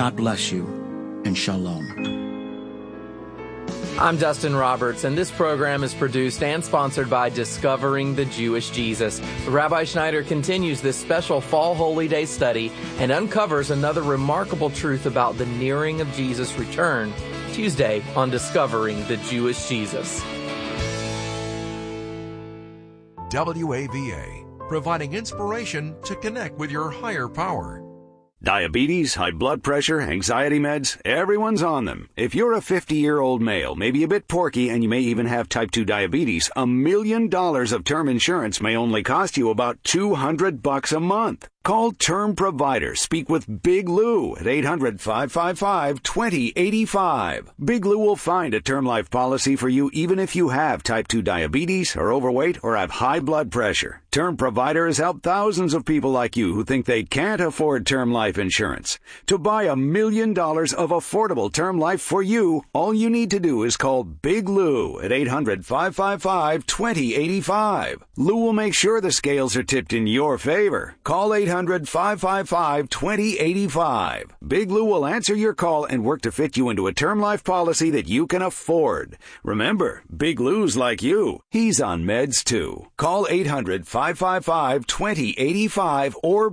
God bless you, and shalom. I'm Dustin Roberts, and this program is produced and sponsored by Discovering the Jewish Jesus. Rabbi Schneider continues this special Fall Holy Day study and uncovers another remarkable truth about the nearing of Jesus' return, Tuesday on Discovering the Jewish Jesus. WAVA, providing inspiration to connect with your higher power. Diabetes, high blood pressure, anxiety meds, everyone's on them. If you're a 50-year-old male, maybe a bit porky, and you may even have type 2 diabetes, $1 million of term insurance may only cost you about $200 a month. Call Term Provider. Speak with Big Lou at 800-555-2085. Big Lou will find a term life policy for you even if you have type 2 diabetes, are overweight, or have high blood pressure. Term Provider has helped thousands of people like you who think they can't afford term life insurance. To buy $1 million of affordable term life for you, all you need to do is call Big Lou at 800-555-2085. Lou will make sure the scales are tipped in your favor. Call 800-555-2085. Big Lou will answer your call and work to fit you into a term life policy that you can afford. Remember, Big Lou's like you. He's on meds too. Call 800-555-2085 or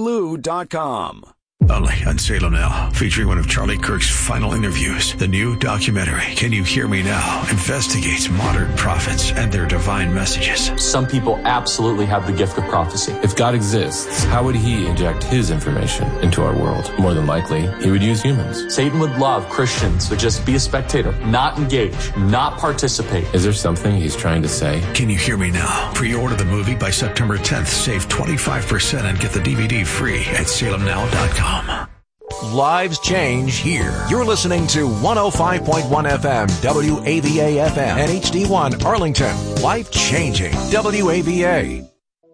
biglou.com. Only on Salem Now, featuring one of Charlie Kirk's final interviews. The new documentary, Can You Hear Me Now?, investigates modern prophets and their divine messages. Some people absolutely have the gift of prophecy. If God exists, how would he inject his information into our world? More than likely, he would use humans. Satan would love Christians to just be a spectator, not engage, not participate. Is there something he's trying to say? Can You Hear Me Now? Pre-order the movie by September 10th. Save 25% and get the DVD free at salemnow.com. Lives change here. You're listening to 105.1 FM, WAVA FM, and HD1 Arlington. Life changing. WAVA.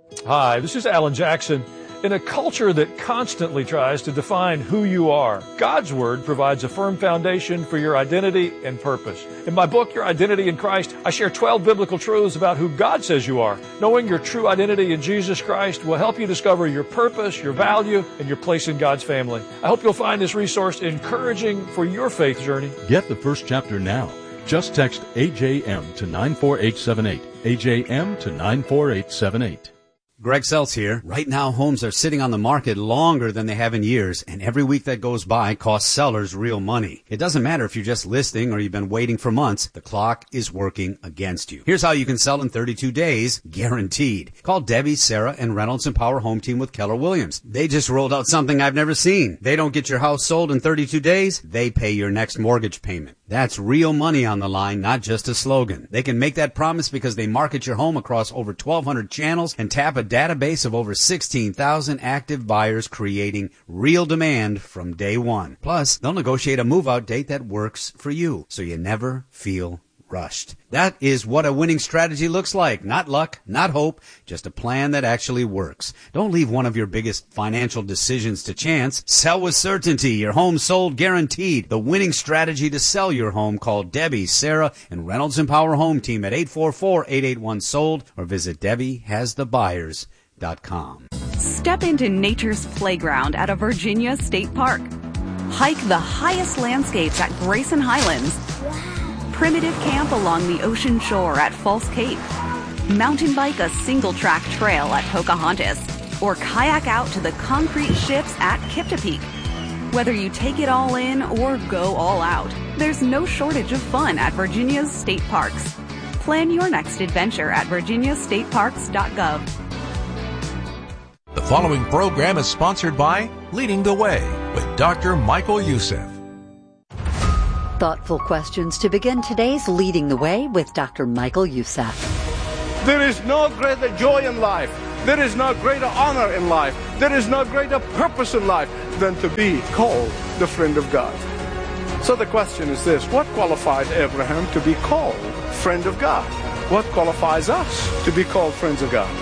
Hi, this is Alan Jackson. In a culture that constantly tries to define who you are, God's Word provides a firm foundation for your identity and purpose. In my book, Your Identity in Christ, I share 12 biblical truths about who God says you are. Knowing your true identity in Jesus Christ will help you discover your purpose, your value, and your place in God's family. I hope you'll find this resource encouraging for your faith journey. Get the first chapter now. Just text AJM to 94878. AJM to 94878. Greg Seltz here. Right now, homes are sitting on the market longer than they have in years, and every week that goes by costs sellers real money. It doesn't matter if you're just listing or you've been waiting for months. The clock is working against you. Here's how you can sell in 32 days, guaranteed. Call Debbie, Sarah, and Reynolds and Power Home Team with Keller Williams. They just rolled out something I've never seen. They don't get your house sold in 32 days. They pay your next mortgage payment. That's real money on the line, not just a slogan. They can make that promise because they market your home across over 1,200 channels and tap a database of over 16,000 active buyers, creating real demand from day one. Plus, they'll negotiate a move-out date that works for you, so you never feel rushed. That is what a winning strategy looks like. Not luck, not hope, just a plan that actually works. Don't leave one of your biggest financial decisions to chance. Sell with certainty. Your home sold guaranteed. The winning strategy to sell your home. Call Debbie, Sarah, and Reynolds and Power Home Team at 844-881-SOLD or visit DebbieHasTheBuyers.com. Step into nature's playground at a Virginia state park. Hike the highest landscapes at Grayson Highlands. Primitive camp along the ocean shore at False Cape. Mountain bike a single-track trail at Pocahontas. Or kayak out to the concrete ships at Kipta Peak. Whether you take it all in or go all out, there's no shortage of fun at Virginia's state parks. Plan your next adventure at virginiastateparks.gov. The following program is sponsored by Leading the Way with Dr. Michael Youssef. Thoughtful questions to begin today's Leading the Way with Dr. Michael Youssef. There is no greater joy in life. There is no greater honor in life. There is no greater purpose in life than to be called the friend of God. So the question is this: what qualified Abraham to be called friend of God? What qualifies us to be called friends of God?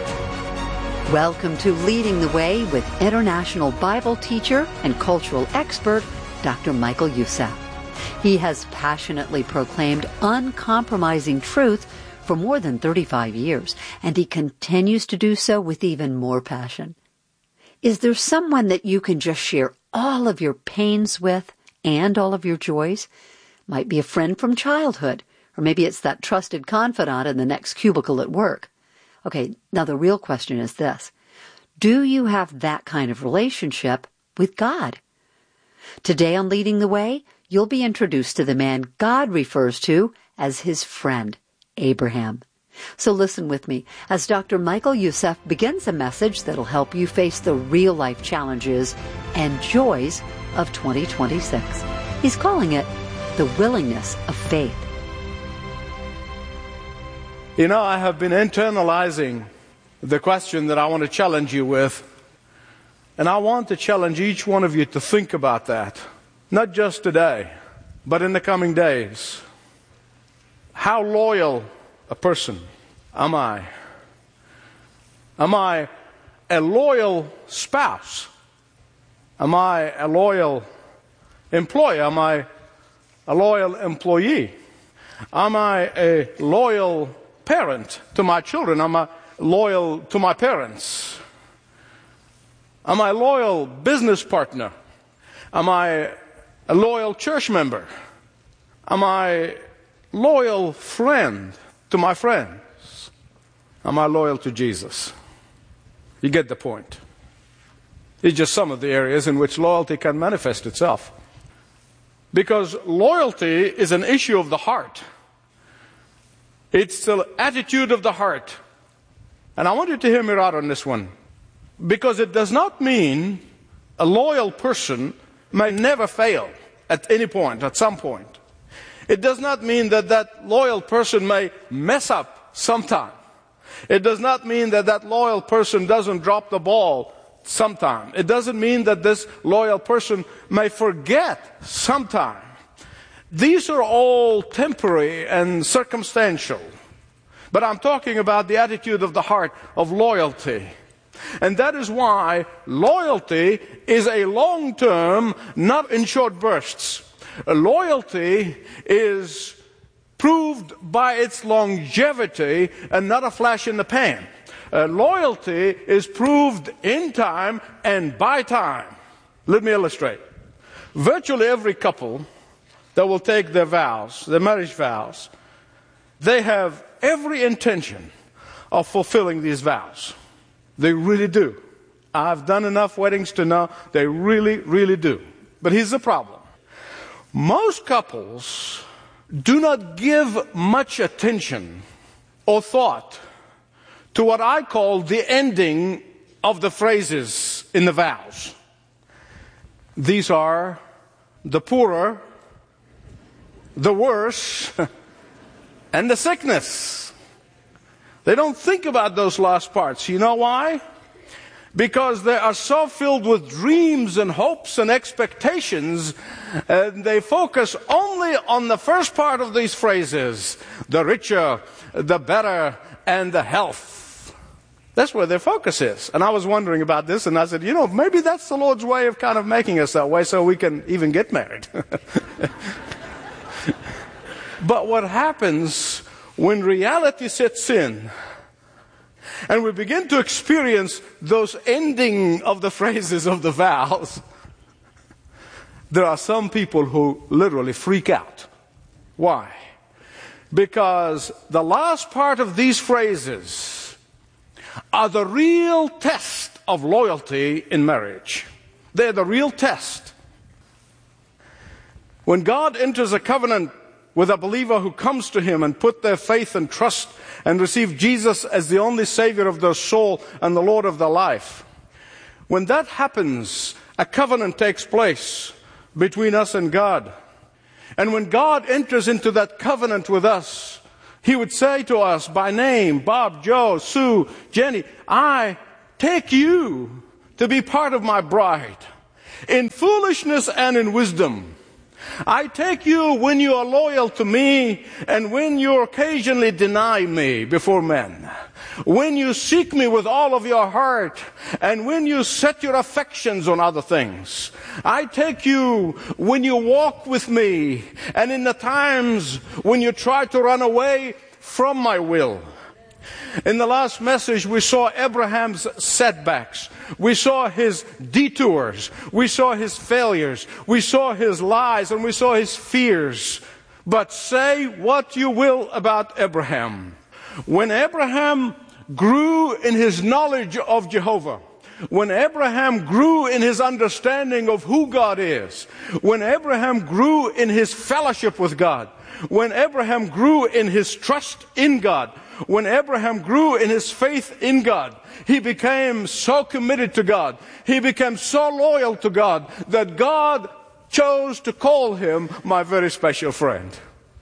Welcome to Leading the Way with international Bible teacher and cultural expert, Dr. Michael Youssef. He has passionately proclaimed uncompromising truth for more than 35 years, and he continues to do so with even more passion. Is there someone that you can just share all of your pains with and all of your joys? Might be a friend from childhood, or maybe it's that trusted confidant in the next cubicle at work. Okay, now the real question is this. Do you have that kind of relationship with God? Today on Leading the Way, you'll be introduced to the man God refers to as his friend, Abraham. So listen with me as Dr. Michael Youssef begins a message that'll help you face the real-life challenges and joys of 2026. He's calling it the willingness of faith. You know, I have been internalizing the question that I want to challenge you with, and I want to challenge each one of you to think about that, not just today, but in the coming days. How loyal a person am I? Am I a loyal spouse? Am I a loyal employee? Am I a loyal employee? Am I a loyal parent to my children? Am I loyal to my parents? Am I a loyal business partner? Am I a loyal church member? Am I loyal friend to my friends? Am I loyal to Jesus? You get the point. It's just some of the areas in which loyalty can manifest itself. Because loyalty is an issue of the heart. It's the attitude of the heart. And I want you to hear me out on this one. Because it does not mean a loyal person may never fail at any point, at some point. It does not mean that that loyal person may mess up sometime. It does not mean that that loyal person doesn't drop the ball sometime. It doesn't mean that this loyal person may forget sometime. These are all temporary and circumstantial. But I'm talking about the attitude of the heart of loyalty. And that is why loyalty is a long-term, not in short bursts. Loyalty is proved by its longevity and not a flash in the pan. Loyalty is proved in time and by time. Let me illustrate. Virtually every couple that will take their vows, their marriage vows, they have every intention of fulfilling these vows. They really do. I've done enough weddings to know they really, really do. But here's the problem. Most couples do not give much attention or thought to what I call the ending of the phrases in the vows. These are the poorer, the worse, and the sickness. They don't think about those last parts. You know why? Because they are so filled with dreams and hopes and expectations, and they focus only on the first part of these phrases, the richer, the better, and the health. That's where their focus is. And I was wondering about this, and I said, you know, maybe that's the Lord's way of kind of making us that way so we can even get married. But what happens when reality sets in, and we begin to experience those ending of the phrases of the vows, there are some people who literally freak out. Why? Because the last part of these phrases are the real test of loyalty in marriage. They're the real test. When God enters a covenant with a believer who comes to him and put their faith and trust and receive Jesus as the only Savior of their soul and the Lord of their life. When that happens, a covenant takes place between us and God. And when God enters into that covenant with us, He would say to us by name, Bob, Joe, Sue, Jenny, I take you to be part of my bride in foolishness and in wisdom. I take you when you are loyal to me and when you occasionally deny me before men. When you seek me with all of your heart and when you set your affections on other things. I take you when you walk with me and in the times when you try to run away from my will. In the last message, we saw Abraham's setbacks. We saw his detours. We saw his failures. We saw his lies, and we saw his fears. But say what you will about Abraham. When Abraham grew in his knowledge of Jehovah, when Abraham grew in his understanding of who God is, when Abraham grew in his fellowship with God, when Abraham grew in his trust in God, when Abraham grew in his faith in God, he became so committed to God, he became so loyal to God, that God chose to call him my very special friend.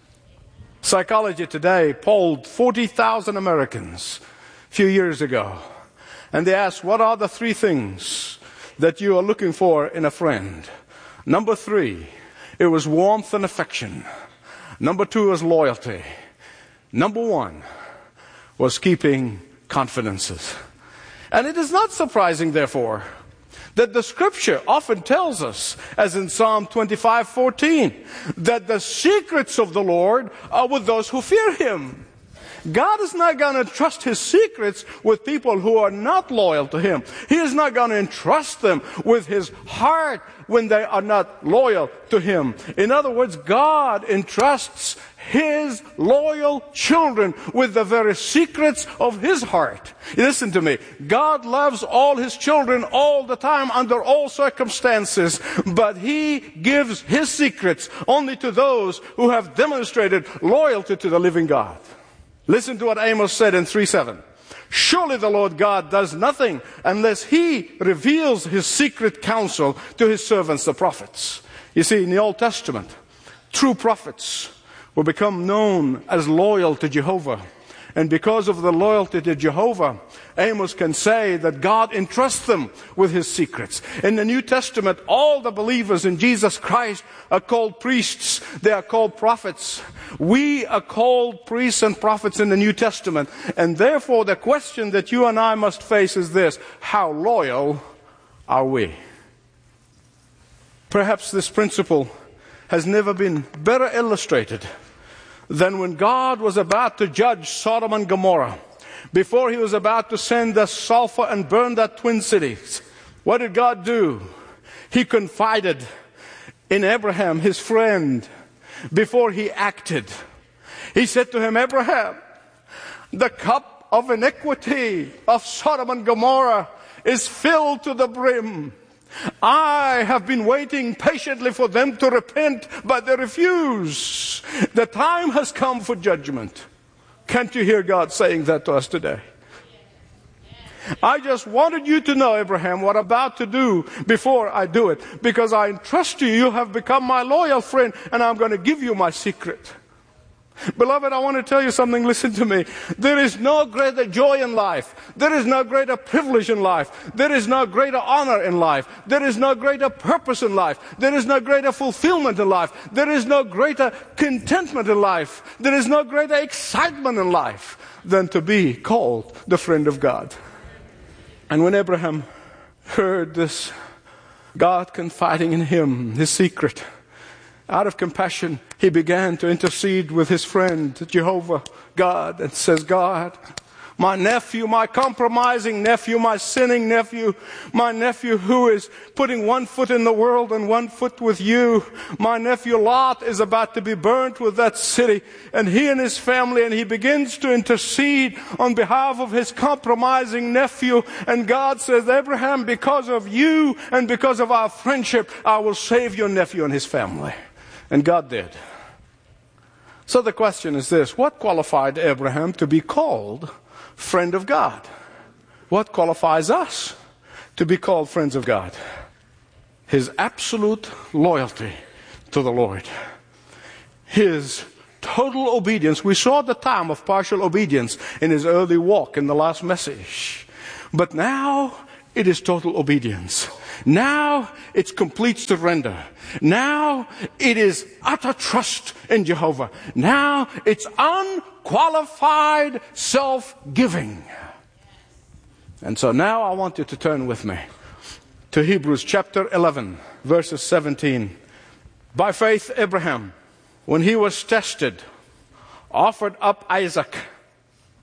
Psychology Today polled 40,000 Americans a few years ago. And they asked, what are the 3 things that you are looking for in a friend? Number 3, it was warmth and affection. Number 2 was loyalty. Number 1 was keeping confidences. And it is not surprising, therefore, that the Scripture often tells us, as in Psalm 25:14, that the secrets of the Lord are with those who fear Him. God is not going to trust His secrets with people who are not loyal to Him. He is not going to entrust them with His heart when they are not loyal to Him. In other words, God entrusts His loyal children with the very secrets of His heart. Listen to me. God loves all His children all the time under all circumstances, but He gives His secrets only to those who have demonstrated loyalty to the living God. Listen to what Amos said in 3:7. Surely the Lord God does nothing unless He reveals His secret counsel to His servants, the prophets. You see, in the Old Testament, true prophets will become known as loyal to Jehovah. And because of the loyalty to Jehovah, Amos can say that God entrusts them with His secrets. In the New Testament, all the believers in Jesus Christ are called priests. They are called prophets. We are called priests and prophets in the New Testament. And therefore, the question that you and I must face is this: how loyal are we? Perhaps this principle has never been better illustrated than when God was about to judge Sodom and Gomorrah. Before He was about to send the sulfur and burn that twin cities, what did God do? He confided in Abraham, his friend, before He acted. He said to him, Abraham, the cup of iniquity of Sodom and Gomorrah is filled to the brim. I have been waiting patiently for them to repent, but they refuse. The time has come for judgment. Can't you hear God saying that to us today? I just wanted you to know, Abraham, what I'm about to do before I do it, because I entrust you. You have become my loyal friend, and I'm going to give you my secret. Beloved, I want to tell you something. Listen to me. There is no greater joy in life. There is no greater privilege in life. There is no greater honor in life. There is no greater purpose in life. There is no greater fulfillment in life. There is no greater contentment in life. There is no greater excitement in life than to be called the friend of God. And when Abraham heard this, God confiding in him His secret, out of compassion, he began to intercede with his friend, Jehovah God, and says, God, my nephew, my compromising nephew, my sinning nephew, my nephew who is putting one foot in the world and one foot with you, my nephew Lot is about to be burnt with that city, and he and his family, and he begins to intercede on behalf of his compromising nephew, and God says, Abraham, because of you and because of our friendship, I will save your nephew and his family. And God did. So the question is this: what qualified Abraham to be called friend of God? What qualifies us to be called friends of God? His absolute loyalty to the Lord. His total obedience. We saw the time of partial obedience in his early walk in the last message. But now it is total obedience. Now it's complete surrender. Now it is utter trust in Jehovah. Now it's unqualified self-giving. And so now I want you to turn with me to Hebrews chapter 11, verses 17. By faith, Abraham, when he was tested, offered up Isaac.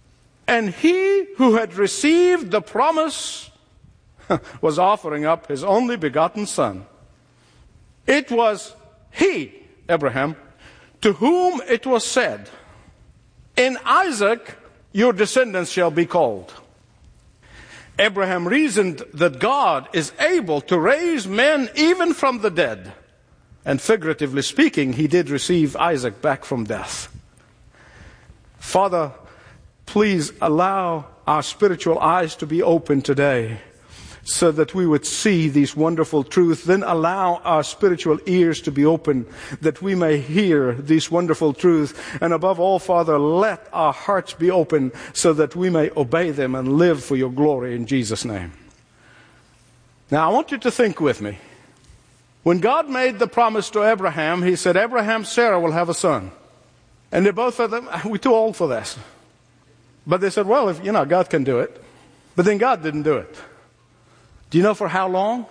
And he who had received the promise was offering up his only begotten son. It was he, Abraham, to whom it was said, in Isaac your descendants shall be called. Abraham reasoned that God is able to raise men even from the dead. And figuratively speaking, he did receive Isaac back from death. Father, please allow our spiritual eyes to be open today so that we would see these wonderful truths. Then allow our spiritual ears to be open that we may hear these wonderful truths. And above all, Father, let our hearts be open so that we may obey them and live for your glory in Jesus' name. Now, I want you to think with me. When God made the promise to Abraham, he said, Abraham, Sarah will have a son. And they both of them, we're too old for this. But they said, well, if God can do it. But then God didn't do it. Do you know for how long?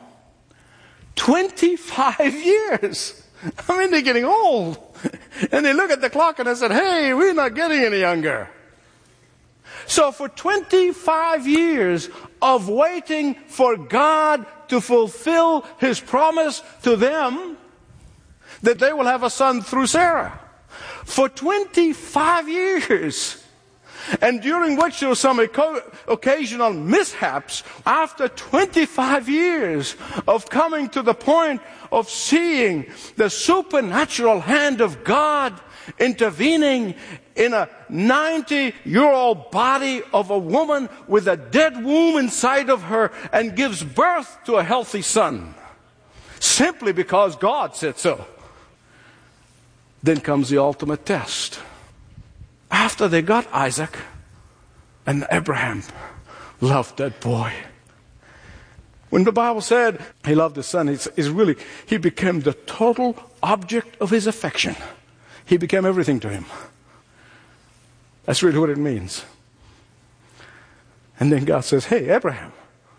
25 years. I mean, they're getting old. And they look at the clock and they said, hey, we're not getting any younger. So for 25 years of waiting for God to fulfill his promise to them that they will have a son through Sarah. For 25 years. And during which there were some occasional mishaps, after 25 years of coming to the point of seeing the supernatural hand of God intervening in a 90-year-old body of a woman with a dead womb inside of her and gives birth to a healthy son, simply because God said so. Then comes the ultimate test. After they got Isaac, and Abraham loved that boy. When the Bible said he loved his son, he became the total object of his affection. He became everything to him. That's really what it means. And then God says, hey, Abraham,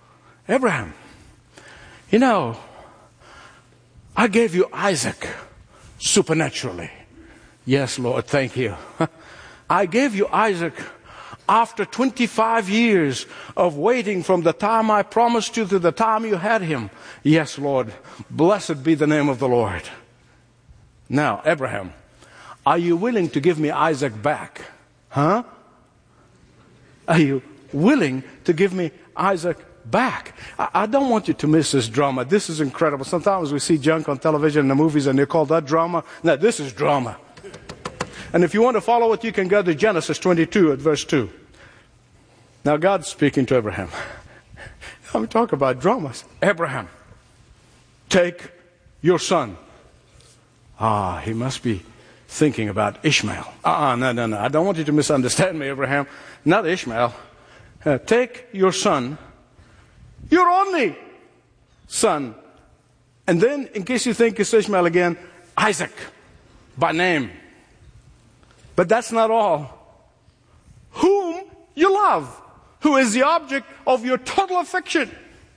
I gave you Isaac supernaturally. Yes, Lord, thank you. I gave you Isaac after 25 years of waiting from the time I promised you to the time you had him. Yes, Lord, blessed be the name of the Lord. Now, Abraham, are you willing to give me Isaac back? Huh? Are you willing to give me Isaac back? I don't want you to miss this drama. This is incredible. Sometimes we see junk on television and the movies and they call that drama. No, this is drama. And if you want to follow it, you can go to Genesis 22 at verse 2. Now God's speaking to Abraham. Now we talk about dramas. Abraham, take your son. He must be thinking about Ishmael. No. I don't want you to misunderstand me, Abraham. Not Ishmael. Take your son, your only son. And then, in case you think it's Ishmael again, Isaac, by name. But that's not all. Whom you love, who is the object of your total affection.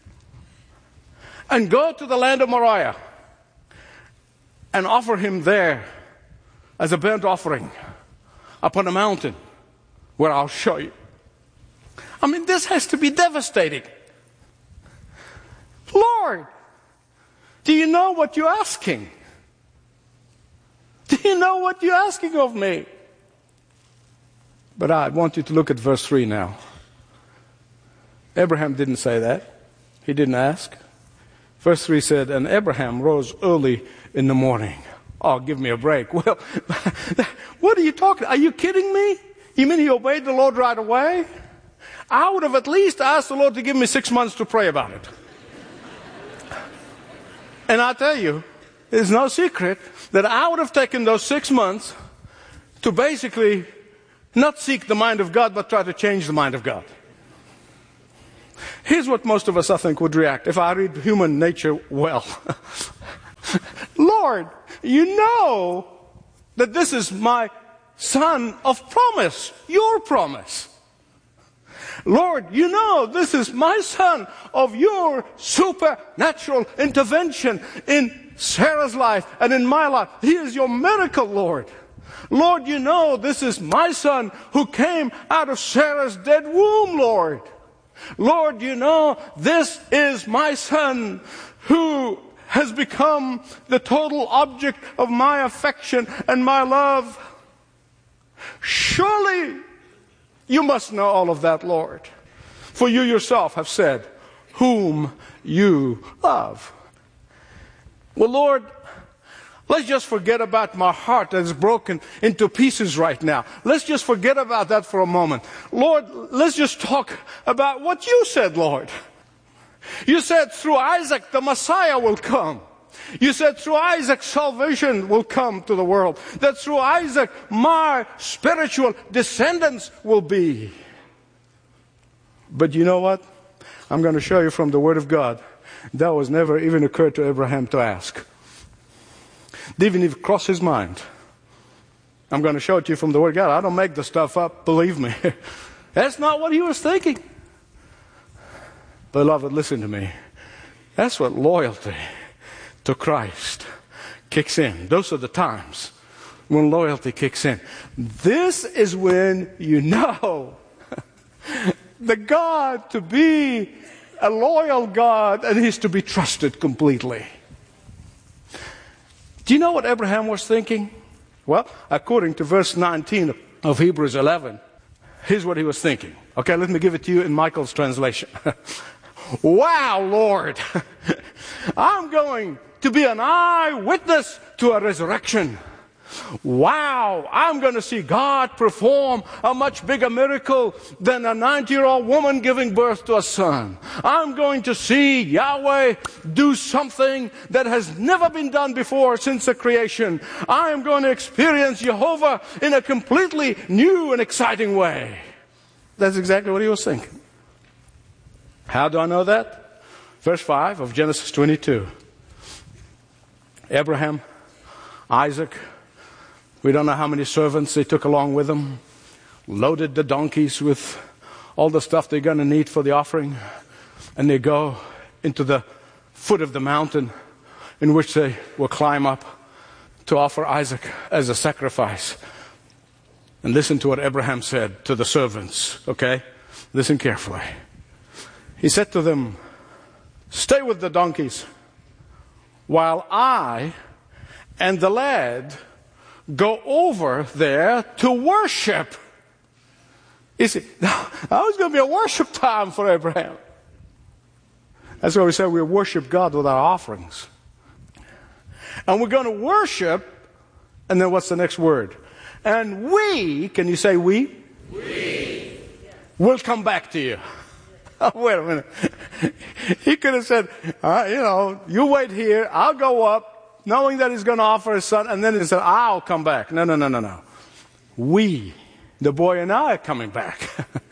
And go to the land of Moriah and offer him there as a burnt offering upon a mountain where I'll show you. I mean, this has to be devastating. Lord, do you know what you're asking? Do you know what you're asking of me? But I want you to look at verse 3 now. Abraham didn't say that. He didn't ask. Verse 3 said, and Abraham rose early in the morning. Oh, give me a break. Well, what are you talking? Are you kidding me? You mean he obeyed the Lord right away? I would have at least asked the Lord to give me 6 months to pray about it. And I tell you, there's no secret that I would have taken those 6 months to basically not seek the mind of God, but try to change the mind of God. Here's what most of us, I think, would react if I read human nature well. Lord, you know that this is my son of promise, your promise. Lord, you know this is my son of your supernatural intervention in Sarah's life and in my life. He is your miracle, Lord. Lord, you know this is my son who came out of Sarah's dead womb, Lord. Lord, you know this is my son who has become the total object of my affection and my love. Surely you must know all of that, Lord. For you yourself have said, whom you love. Well, Lord, let's just forget about my heart that is broken into pieces right now. Let's just forget about that for a moment. Lord, let's just talk about what you said, Lord. You said through Isaac the Messiah will come. You said through Isaac salvation will come to the world. That through Isaac my spiritual descendants will be. But you know what? I'm going to show you from the Word of God. That was never even occurred to Abraham to ask. Didn't even cross his mind. I'm going to show it to you from the Word of God. I don't make the stuff up, believe me. That's not what he was thinking. Beloved, listen to me. That's what loyalty to Christ kicks in. Those are the times when loyalty kicks in. This is when you know the God to be a loyal God and He's to be trusted completely. Do you know what Abraham was thinking? Well, according to verse 19 of Hebrews 11, here's what he was thinking. Okay, let me give it to you in Michael's translation. Wow, Lord, I'm going to be an eyewitness to a resurrection. Wow, I'm going to see God perform a much bigger miracle than a 90-year-old woman giving birth to a son. I'm going to see Yahweh do something that has never been done before since the creation. I am going to experience Jehovah in a completely new and exciting way. That's exactly what he was thinking. How do I know that? Verse 5 of Genesis 22. Abraham, Isaac, we don't know how many servants they took along with them, loaded the donkeys with all the stuff they're going to need for the offering, and they go into the foot of the mountain in which they will climb up to offer Isaac as a sacrifice. And listen to what Abraham said to the servants, okay? Listen carefully. He said to them, stay with the donkeys while I and the lad go over there to worship. You see, that was going to be a worship time for Abraham. That's why we say we worship God with our offerings. And we're going to worship, and then what's the next word? And we, can you say we? We. We'll come back to you. Oh, wait a minute. He could have said, you wait here, I'll go up, knowing that he's going to offer his son, and then he said, I'll come back. No. We, the boy and I, are coming back.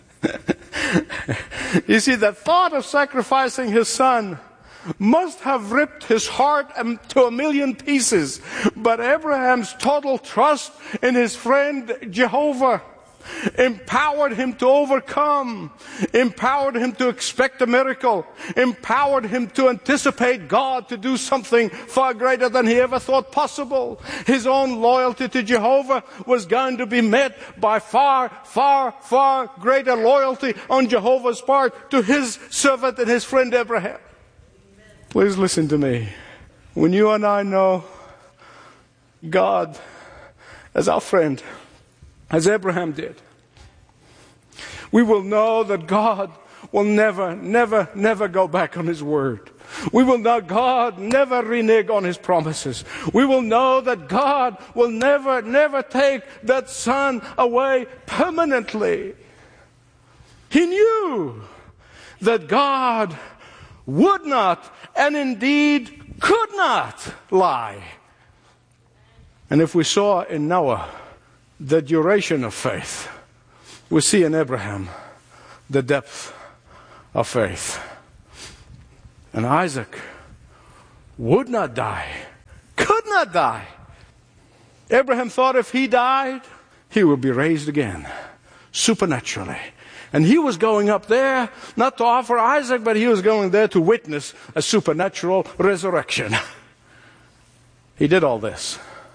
You see, the thought of sacrificing his son must have ripped his heart to a million pieces. But Abraham's total trust in his friend Jehovah empowered him to overcome, empowered him to expect a miracle, empowered him to anticipate God to do something far greater than he ever thought possible. His own loyalty to Jehovah was going to be met by far, far, far greater loyalty on Jehovah's part to his servant and his friend Abraham. Please listen to me. When you and I know God as our friend, as Abraham did, we will know that God will never go back on His word. We will know God never renege on His promises. We will know that God will never take that son away permanently. He knew that God would not and indeed could not lie. And if we saw in Noah the duration of faith, we see in Abraham the depth of faith. And Isaac would not die, could not die. Abraham thought if he died, he would be raised again, supernaturally. And he was going up there not to offer Isaac, but he was going there to witness a supernatural resurrection. He did all this.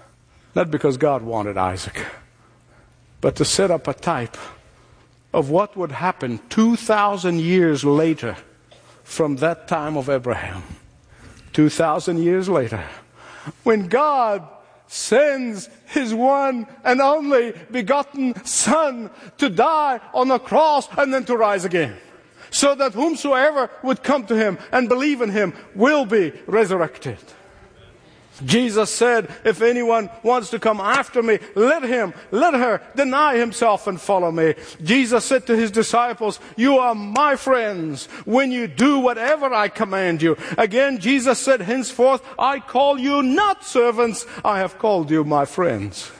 Not because God wanted Isaac, but to set up a type of what would happen 2,000 years later from that time of Abraham. 2,000 years later, when God sends His one and only begotten Son to die on the cross and then to rise again, so that whomsoever would come to Him and believe in Him will be resurrected. Jesus said, if anyone wants to come after me, let her deny himself and follow me. Jesus said to His disciples, you are my friends when you do whatever I command you. Again, Jesus said, henceforth, I call you not servants, I have called you my friends.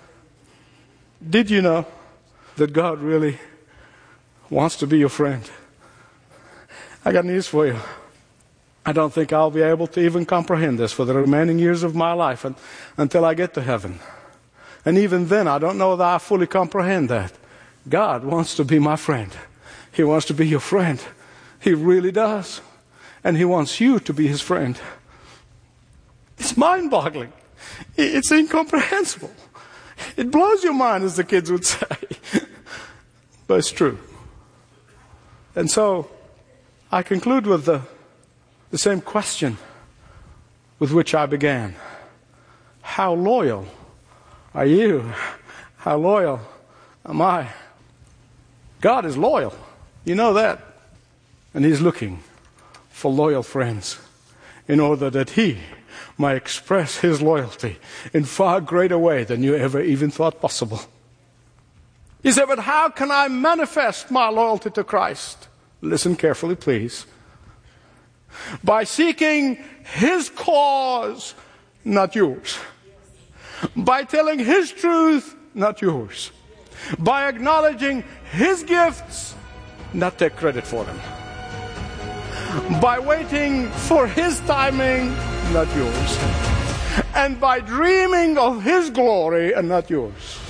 Did you know that God really wants to be your friend? I got news for you. I don't think I'll be able to even comprehend this for the remaining years of my life until I get to heaven. And even then, I don't know that I fully comprehend that. God wants to be my friend. He wants to be your friend. He really does. And He wants you to be His friend. It's mind-boggling. It's incomprehensible. It blows your mind, as the kids would say. But it's true. And so, I conclude with the same question with which I began. How loyal are you? How loyal am I? God is loyal. You know that. And He's looking for loyal friends in order that He might express His loyalty in far greater way than you ever even thought possible. You say, but how can I manifest my loyalty to Christ? Listen carefully, please. By seeking His cause, not yours. By telling His truth, not yours. By acknowledging His gifts, not take credit for them. By waiting for His timing, not yours. And by dreaming of His glory and not yours.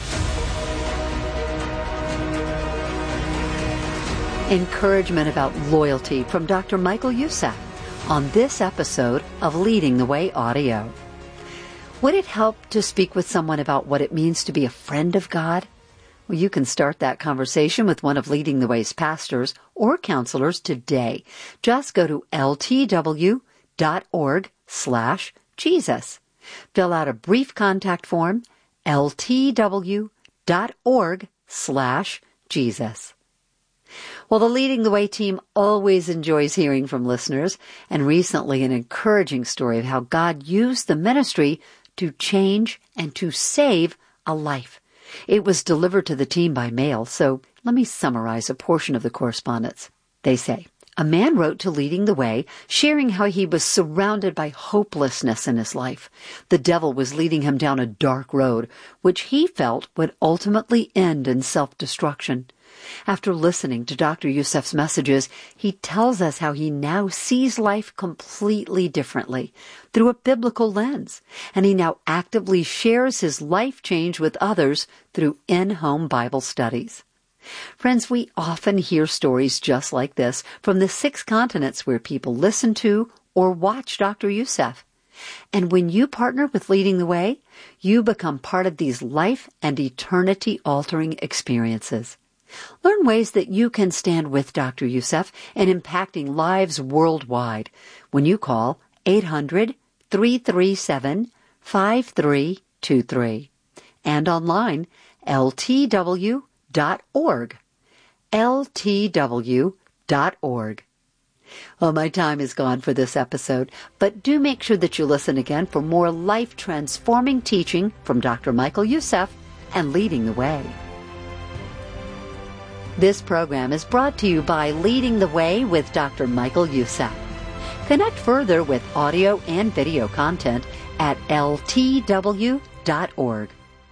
Encouragement about loyalty from Dr. Michael Youssef on this episode of Leading the Way Audio. Would it help to speak with someone about what it means to be a friend of God? Well, you can start that conversation with one of Leading the Way's pastors or counselors today. Just go to ltw.org/Jesus. Fill out a brief contact form, ltw.org/Jesus. Well, the Leading the Way team always enjoys hearing from listeners, and recently an encouraging story of how God used the ministry to change and to save a life. It was delivered to the team by mail, so let me summarize a portion of the correspondence. They say, a man wrote to Leading the Way, sharing how he was surrounded by hopelessness in his life. The devil was leading him down a dark road, which he felt would ultimately end in self-destruction. After listening to Dr. Youssef's messages, he tells us how he now sees life completely differently, through a biblical lens, and he now actively shares his life change with others through in-home Bible studies. Friends, we often hear stories just like this from the 6 continents where people listen to or watch Dr. Youssef. And when you partner with Leading the Way, you become part of these life and eternity-altering experiences. Learn ways that you can stand with Dr. Youssef in impacting lives worldwide when you call 800-337-5323 and online ltw.org. ltw.org. Well, my time is gone for this episode, but do make sure that you listen again for more life-transforming teaching from Dr. Michael Youssef and Leading the Way. This program is brought to you by Leading the Way with Dr. Michael Youssef. Connect further with audio and video content at ltw.org.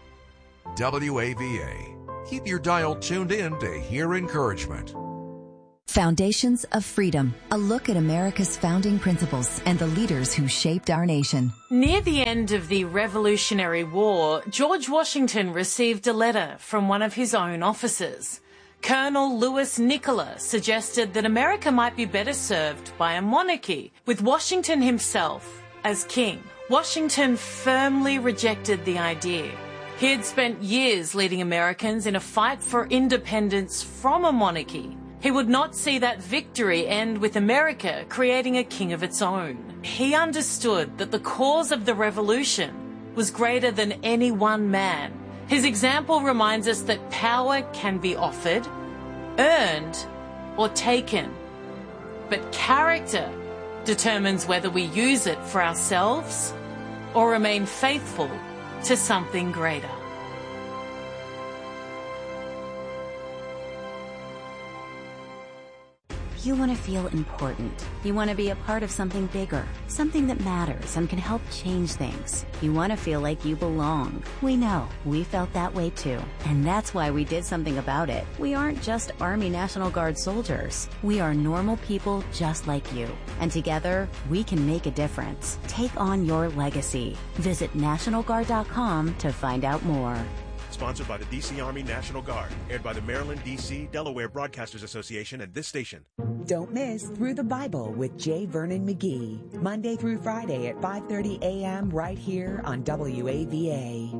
WAVA. Keep your dial tuned in to hear encouragement. Foundations of Freedom, a look at America's founding principles and the leaders who shaped our nation. Near the end of the Revolutionary War, George Washington received a letter from one of his own officers. Colonel Louis Nicola suggested that America might be better served by a monarchy, with Washington himself as king. Washington firmly rejected the idea. He had spent years leading Americans in a fight for independence from a monarchy. He would not see that victory end with America creating a king of its own. He understood that the cause of the revolution was greater than any one man. His example reminds us that power can be offered, earned, or taken. But character determines whether we use it for ourselves or remain faithful to something greater. You want to feel important. You want to be a part of something bigger, something that matters and can help change things. You want to feel like you belong. We know. We felt that way too. And that's why we did something about it. We aren't just Army National Guard soldiers. We are normal people just like you. And together, we can make a difference. Take on your legacy. Visit NationalGuard.com to find out more. Sponsored by the D.C. Army National Guard. Aired by the Maryland, D.C., Delaware Broadcasters Association and this station. Don't miss Through the Bible with J. Vernon McGee. Monday through Friday at 5:30 a.m. right here on WAVA.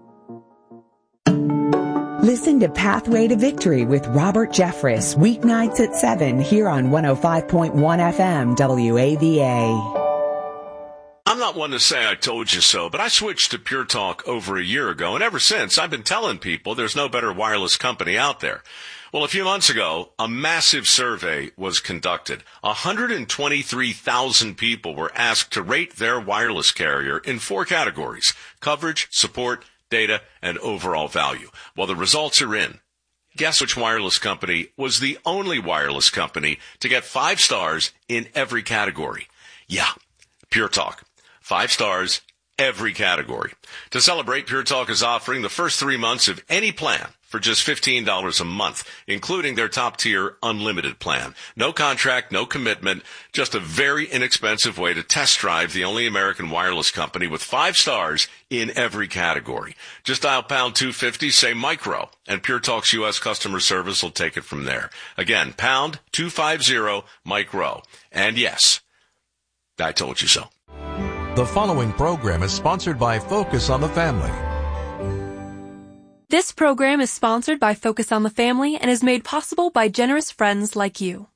Listen to Pathway to Victory with Robert Jeffress. Weeknights at 7 here on 105.1 FM WAVA. I'm not one to say I told you so, but I switched to Pure Talk over a year ago, and ever since I've been telling people there's no better wireless company out there. Well, a few months ago, a massive survey was conducted. 123,000 people were asked to rate their wireless carrier in 4 categories: coverage, support, data, and overall value. Well, the results are in. Guess which wireless company was the only wireless company to get 5 stars in every category? Yeah, Pure Talk. 5 stars, every category. To celebrate, Pure Talk is offering the first 3 months of any plan for just $15 a month, including their top-tier unlimited plan. No contract, no commitment, just a very inexpensive way to test drive the only American wireless company with 5 stars in every category. Just dial pound 250, say micro, and Pure Talk's U.S. customer service will take it from there. Again, pound 250, micro. And yes, I told you so. The following program is sponsored by Focus on the Family. This program is sponsored by Focus on the Family and is made possible by generous friends like you.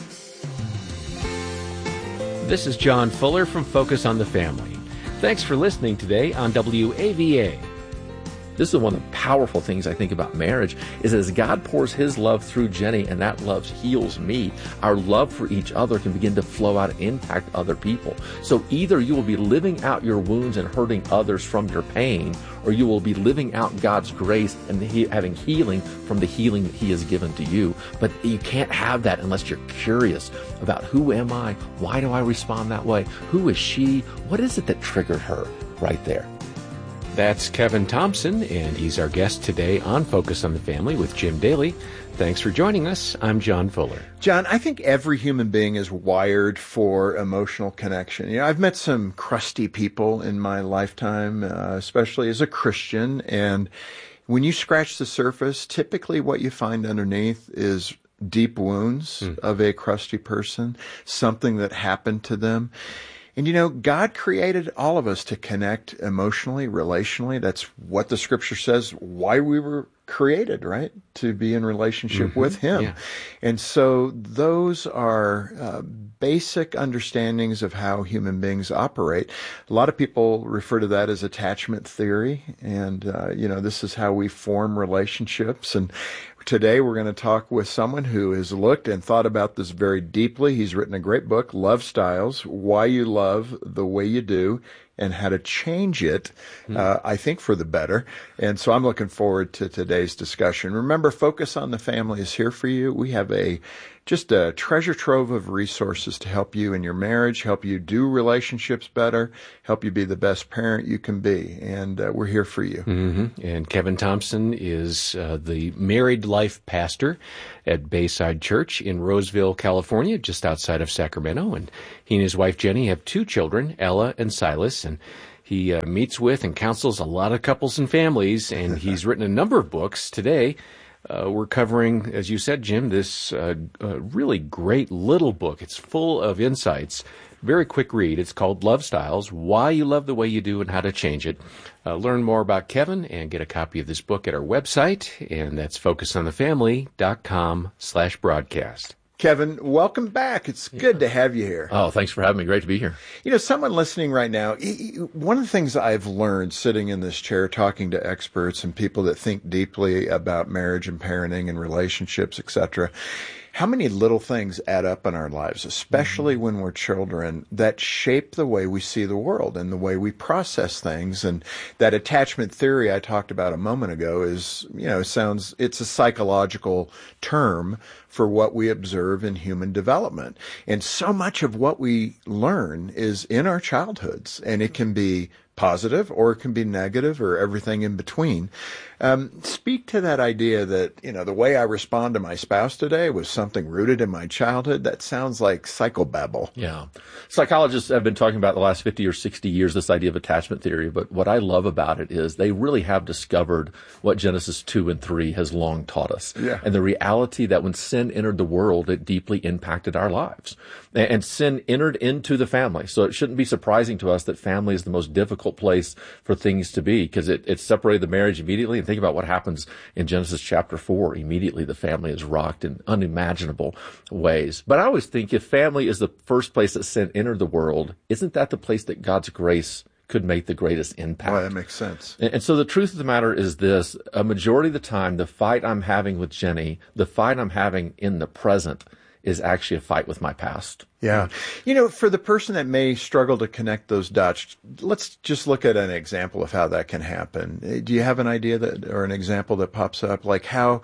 This is John Fuller from Focus on the Family. Thanks for listening today on WAVA. This is one of the powerful things I think about marriage is as God pours His love through Jenny and that love heals me, our love for each other can begin to flow out and impact other people. So either you will be living out your wounds and hurting others from your pain, or you will be living out God's grace and having healing from the healing that He has given to you. But you can't have that unless you're curious about who am I? Why do I respond that way? Who is she? What is it that triggered her right there? That's Kevin Thompson, and he's our guest today on Focus on the Family with Jim Daly. Thanks for joining us. I'm John Fuller. John, I think every human being is wired for emotional connection. You know, I've met some crusty people in my lifetime, especially as a Christian, and when you scratch the surface, typically what you find underneath is deep wounds of a crusty person, something that happened to them. And you know, God created all of us to connect emotionally, relationally. That's what the scripture says, why we were created, right? To be in relationship with Him. Yeah. And so those are basic understandings of how human beings operate. A lot of people refer to that as attachment theory. And, you know, this is how we form relationships. And today we're going to talk with someone who has looked and thought about this very deeply. He's written a great book, Love Styles, Why You Love the Way You Do, and how to change it, I think, for the better. And so I'm looking forward to today's discussion. Remember, Focus on the Family is here for you. We have just a treasure trove of resources to help you in your marriage, help you do relationships better, help you be the best parent you can be. And we're here for you. And Kevin Thompson is the married life pastor at Bayside Church in Roseville, California, just outside of Sacramento. And he and his wife, Jenny, have 2 children, Ella and Silas. And he meets with and counsels a lot of couples and families. And he's written a number of books. Today, We're covering, as you said, Jim, this really great little book. It's full of insights. Very quick read. It's called Love Styles, Why You Love the Way You Do and How to Change It. Learn more about Kevin and get a copy of this book at our website, and that's focusonthefamily.com/broadcast. Kevin, welcome back. It's good to have you here. Oh, thanks for having me. Great to be here. You know, someone listening right now, one of the things I've learned sitting in this chair talking to experts and people that think deeply about marriage and parenting and relationships, etc., how many little things add up in our lives, especially when we're children, that shape the way we see the world and the way we process things. And that attachment theory I talked about a moment ago is, it's a psychological term for what we observe in human development. And so much of what we learn is in our childhoods, and it can be positive or it can be negative or everything in between. Speak to that idea that, the way I respond to my spouse today was something rooted in my childhood. That sounds like psychobabble. Yeah. Psychologists have been talking about the last 50 or 60 years, this idea of attachment theory. But what I love about it is they really have discovered what Genesis 2 and 3 has long taught us. Yeah. And the reality that when sin entered the world, it deeply impacted our lives. And sin entered into the family. So it shouldn't be surprising to us that family is the most difficult place for things to be, because it separated the marriage immediately. And think about what happens in Genesis chapter 4. Immediately the family is rocked in unimaginable ways. But I always think if family is the first place that sin entered the world, isn't that the place that God's grace could make the greatest impact? Well, that makes sense. And so the truth of the matter is this: a majority of the time, the fight I'm having with Jenny, the fight I'm having in the present, is actually a fight with my past. Yeah. For the person that may struggle to connect those dots, let's just look at an example of how that can happen. Do you have an idea or an example that pops up? Like how,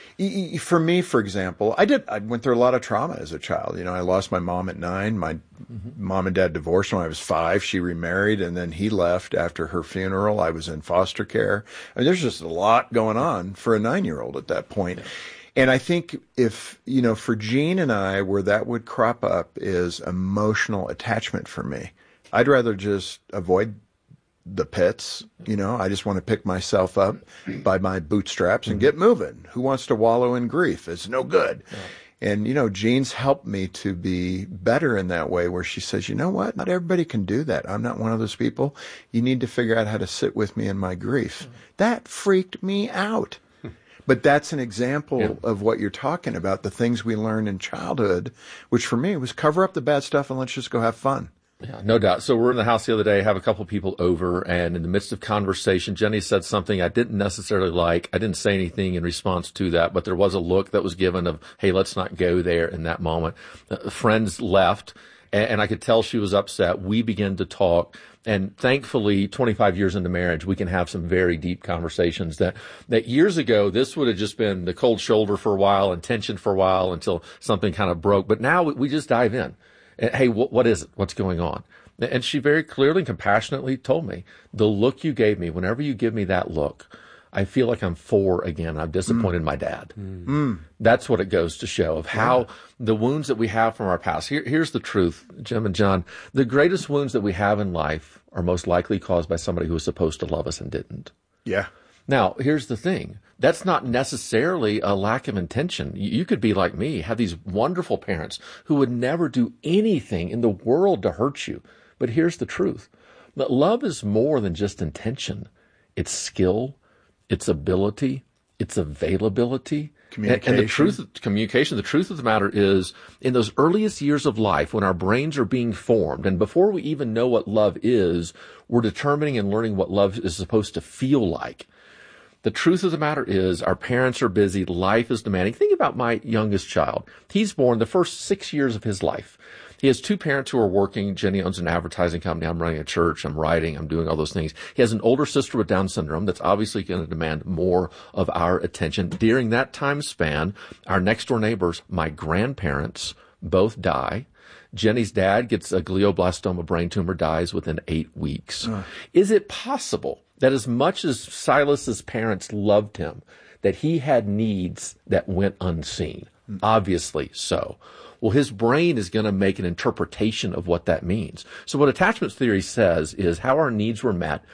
for me, for example, I went through a lot of trauma as a child. I lost my mom at 9. My mom and dad divorced when I was 5. She remarried, and then he left after her funeral. I was in foster care. I mean, there's just a lot going on for a 9-year-old at that point. And I think if, for Jean and I, where that would crop up is emotional attachment for me. I'd rather just avoid the pits. I just want to pick myself up by my bootstraps and get moving. Who wants to wallow in grief? It's no good. Yeah. And, Jean's helped me to be better in that way, where she says, you know what? Not everybody can do that. I'm not one of those people. You need to figure out how to sit with me in my grief. That freaked me out. But that's an example of what you're talking about, the things we learn in childhood, which for me was cover up the bad stuff and let's just go have fun. Yeah, no doubt. So we're in the house the other day, have a couple of people over, and in the midst of conversation, Jenny said something I didn't necessarily like. I didn't say anything in response to that, but there was a look that was given of, hey, let's not go there in that moment. Friends left, and I could tell she was upset. We began to talk. And thankfully, 25 years into marriage, we can have some very deep conversations that years ago, this would have just been the cold shoulder for a while and tension for a while until something kind of broke. But now we just dive in. And, hey, what is it? What's going on? And she very clearly and compassionately told me, the look you gave me, whenever you give me that look, I feel like I'm 4 again. I've disappointed my dad. That's what it goes to show of how the wounds that we have from our past. Here's the truth, Jim and John. The greatest wounds that we have in life are most likely caused by somebody who was supposed to love us and didn't. Yeah. Now, here's the thing. That's not necessarily a lack of intention. You could be like me, have these wonderful parents who would never do anything in the world to hurt you. But here's the truth. That love is more than just intention. It's skill, its ability, its availability, communication. And the truth of the matter is, in those earliest years of life, when our brains are being formed, and before we even know what love is, we're determining and learning what love is supposed to feel like. The truth of the matter is, our parents are busy, life is demanding. Think about my youngest child. He's born the first 6 years of his life. He has 2 parents who are working. Jenny owns an advertising company. I'm running a church. I'm writing. I'm doing all those things. He has an older sister with Down syndrome that's obviously going to demand more of our attention. During that time span, our next door neighbors, my grandparents, both die. Jenny's dad gets a glioblastoma brain tumor, dies within 8 weeks. Is it possible that as much as Silas's parents loved him, that he had needs that went unseen? Obviously so. Well, his brain is going to make an interpretation of what that means. So what attachment theory says is how our needs were met